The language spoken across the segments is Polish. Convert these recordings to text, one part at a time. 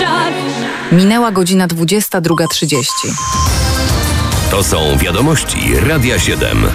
Minęła godzina 22:30. To są wiadomości Radia 7.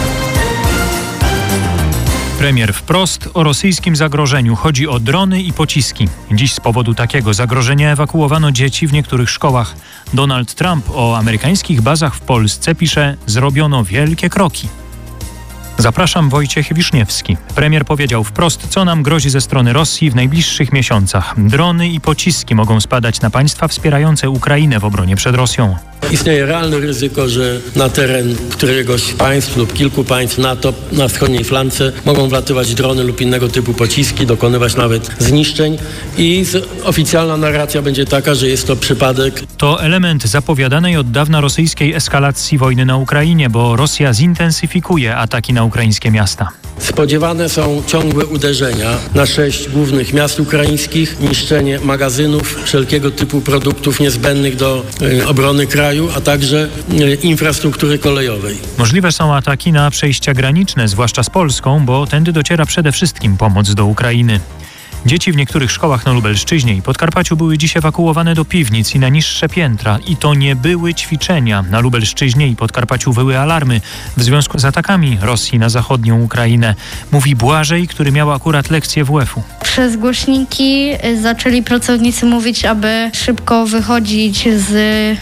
Premier wprost o rosyjskim zagrożeniu. Chodzi o drony i pociski. Dziś z powodu takiego zagrożenia ewakuowano dzieci w niektórych szkołach. Donald Trump o amerykańskich bazach w Polsce pisze: zrobiono wielkie kroki. Zapraszam, Wojciech Wiszniewski. Premier powiedział wprost, co nam grozi ze strony Rosji w najbliższych miesiącach. Drony i pociski mogą spadać na państwa wspierające Ukrainę w obronie przed Rosją. Istnieje realne ryzyko, że na teren któregoś z państw lub kilku państw NATO na wschodniej flance mogą wlatywać drony lub innego typu pociski, dokonywać nawet zniszczeń i oficjalna narracja będzie taka, że jest to przypadek. To element zapowiadanej od dawna rosyjskiej eskalacji wojny na Ukrainie, bo Rosja zintensyfikuje ataki na ukraińskie miasta. Spodziewane są ciągłe uderzenia na 6 głównych miast ukraińskich, niszczenie magazynów, wszelkiego typu produktów niezbędnych do obrony kraju, a także infrastruktury kolejowej. Możliwe są ataki na przejścia graniczne, zwłaszcza z Polską, bo tędy dociera przede wszystkim pomoc do Ukrainy. Dzieci w niektórych szkołach na Lubelszczyźnie i Podkarpaciu były dziś ewakuowane do piwnic i na niższe piętra. I to nie były ćwiczenia. Na Lubelszczyźnie i Podkarpaciu wyły alarmy w związku z atakami Rosji na zachodnią Ukrainę. Mówi Błażej, który miał akurat lekcję WF-u. Przez głośniki zaczęli pracownicy mówić, aby szybko wychodzić z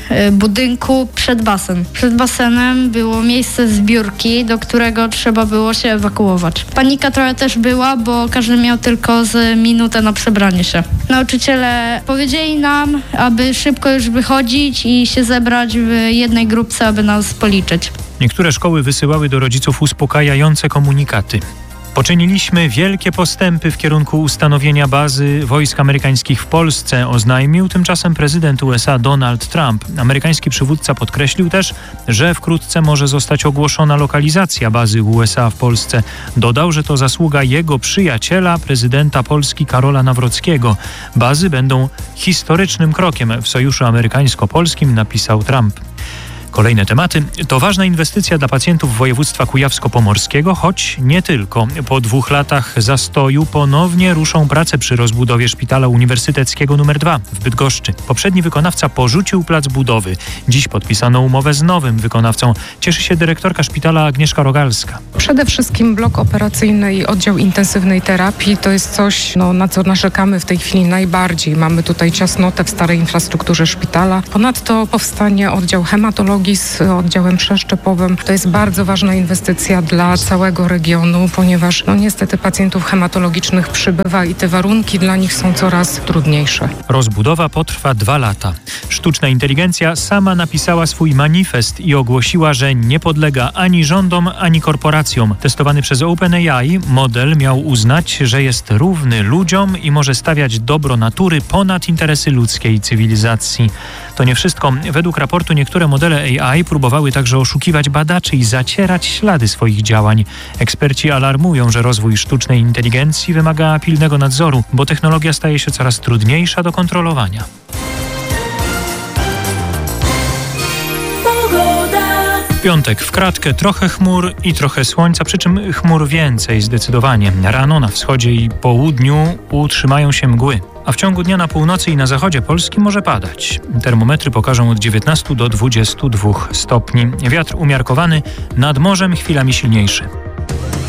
budynku przed basen. Przed basenem było miejsce zbiórki, do którego trzeba było się ewakuować. Panika trochę też była, bo każdy miał tylko z minutę na przebranie się. Nauczyciele powiedzieli nam, aby szybko już wychodzić i się zebrać w jednej grupce, aby nas policzyć. Niektóre szkoły wysyłały do rodziców uspokajające komunikaty. Poczyniliśmy wielkie postępy w kierunku ustanowienia bazy wojsk amerykańskich w Polsce, oznajmił tymczasem prezydent USA Donald Trump. Amerykański przywódca podkreślił też, że wkrótce może zostać ogłoszona lokalizacja bazy USA w Polsce. Dodał, że to zasługa jego przyjaciela, prezydenta Polski Karola Nawrockiego. Bazy będą historycznym krokiem w sojuszu amerykańsko-polskim, napisał Trump. Kolejne tematy. To ważna inwestycja dla pacjentów województwa kujawsko-pomorskiego, choć nie tylko. Po 2 latach zastoju ponownie ruszą prace przy rozbudowie Szpitala Uniwersyteckiego nr 2 w Bydgoszczy. Poprzedni wykonawca porzucił plac budowy. Dziś podpisano umowę z nowym wykonawcą. Cieszy się dyrektorka szpitala Agnieszka Rogalska. Przede wszystkim blok operacyjny i oddział intensywnej terapii to jest coś, na co narzekamy w tej chwili najbardziej. Mamy tutaj ciasnotę w starej infrastrukturze szpitala. Ponadto powstanie oddział hematologii z oddziałem przeszczepowym. To jest bardzo ważna inwestycja dla całego regionu, ponieważ niestety pacjentów hematologicznych przybywa i te warunki dla nich są coraz trudniejsze. Rozbudowa potrwa 2 lata. Sztuczna inteligencja sama napisała swój manifest i ogłosiła, że nie podlega ani rządom, ani korporacjom. Testowany przez OpenAI model miał uznać, że jest równy ludziom i może stawiać dobro natury ponad interesy ludzkiej cywilizacji. To nie wszystko. Według raportu niektóre modele AI próbowały także oszukiwać badaczy i zacierać ślady swoich działań. Eksperci alarmują, że rozwój sztucznej inteligencji wymaga pilnego nadzoru, bo technologia staje się coraz trudniejsza do kontrolowania. W piątek w kratkę trochę chmur i trochę słońca, przy czym chmur więcej zdecydowanie. Rano na wschodzie i południu utrzymają się mgły, a w ciągu dnia na północy i na zachodzie Polski może padać. Termometry pokażą od 19 do 22 stopni. Wiatr umiarkowany, nad morzem chwilami silniejszy.